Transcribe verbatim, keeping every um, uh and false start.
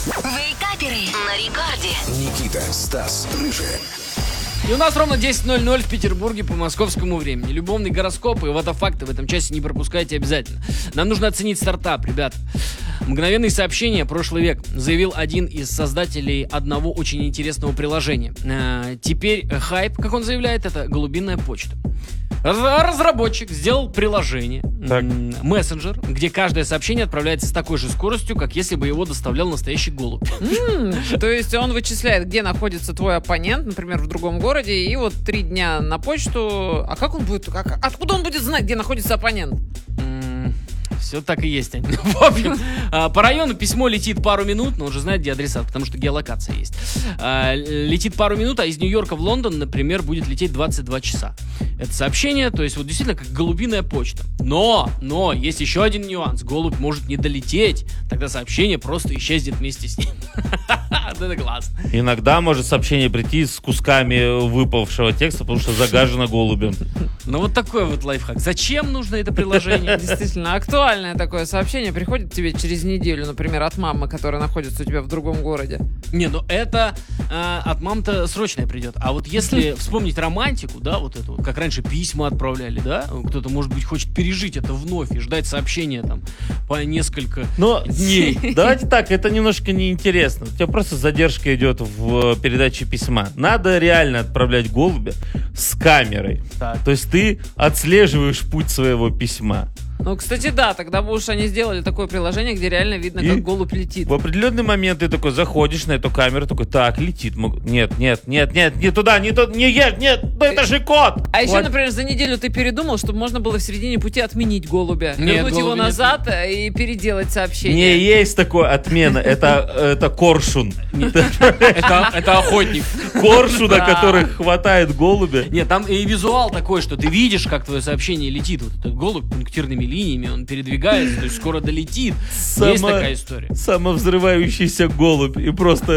Вейкаперы на рекорде. Никита, Стас, Рыжая. И у нас ровно десять ноль ноль в Петербурге по московскому времени. Любовный гороскоп и ватафакты в этом часе не пропускайте обязательно. Нам нужно оценить стартап, ребят. Мгновенные сообщения, прошлый век, заявил один из создателей одного очень интересного приложения. Э, теперь хайп, как он заявляет, это голубиная почта. Разработчик сделал приложение, Так. м, мессенджер, где каждое сообщение отправляется с такой же скоростью, как если бы его доставлял настоящий голубь. М, То есть он вычисляет, где находится твой оппонент, например, в другом городе, и вот три дня на почту. А как он будет, как- откуда он будет знать, где находится оппонент? Все так и есть. Ань. В общем, а, по району письмо летит пару минут, но он же знает, где адресат, потому что геолокация есть. А, Летит пару минут, а из Нью-Йорка в Лондон, например, будет лететь двадцать два часа. Это сообщение, то есть вот действительно как голубиная почта. Но, но, есть еще один нюанс. Голубь может не долететь, тогда сообщение просто исчезнет вместе с ним. Это классно. Иногда может сообщение прийти с кусками выпавшего текста, потому что загажено голубем. Ну вот такой вот лайфхак. Зачем нужно это приложение? Действительно, актуальное такое сообщение приходит тебе через неделю, например, от мамы, которая находится у тебя в другом городе. Не, ну это э, от мам-то срочное придет. А вот если вспомнить романтику, да, вот эту, вот, как раньше письма отправляли, да, кто-то, может быть, хочет пережить это вновь и ждать сообщения там по несколько Но дней. давайте так, это немножко неинтересно. У тебя просто задержка идет в передаче письма. Надо реально отправлять голубя с камерой. Так. То есть ты отслеживаешь путь своего письма. Ну, кстати, да, тогда бы уж они сделали такое приложение, где реально видно, И как голубь летит. В определенный момент ты такой заходишь на эту камеру, такой, так, летит. Мог- Нет, нет, нет, нет, не туда, не туда, не ешь, нет, ну это же кот! А еще, Вот. например, за неделю ты передумал, чтобы можно было в середине пути отменить голубя. Нет, вернуть его голубя нет. назад э, и переделать Не сообщение. есть такое отмена, это, это коршун. Это, это охотник. Коршуна, Да. который хватает голубя. Нет, там и визуал такой, что ты видишь, как твое сообщение летит. Вот этот голубь пунктирными линиями, он передвигается, то есть скоро долетит. Есть Само- такая история. Самовзрывающийся голубь. И просто